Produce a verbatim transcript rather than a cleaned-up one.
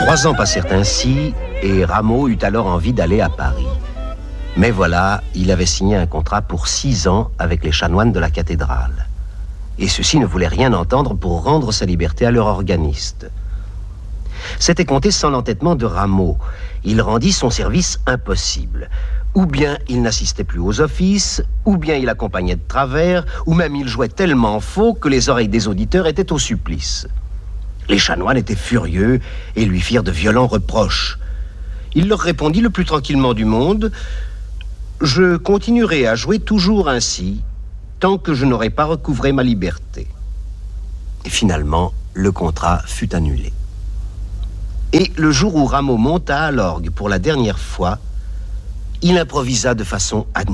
Trois ans passèrent ainsi, et Rameau eut alors envie d'aller à Paris. Mais voilà, il avait signé un contrat pour six ans avec les chanoines de la cathédrale. Et ceux-ci ne voulaient rien entendre pour rendre sa liberté à leur organiste. C'était compté sans l'entêtement de Rameau. Il rendit son service impossible. Ou bien il n'assistait plus aux offices, ou bien il accompagnait de travers, ou même il jouait tellement faux que les oreilles des auditeurs étaient au supplice. Les chanoines étaient furieux et lui firent de violents reproches. Il leur répondit le plus tranquillement du monde: « Je continuerai à jouer toujours ainsi, tant que je n'aurai pas recouvré ma liberté. » Et finalement, le contrat fut annulé. Et le jour où Rameau monta à l'orgue pour la dernière fois, il improvisa de façon admirable.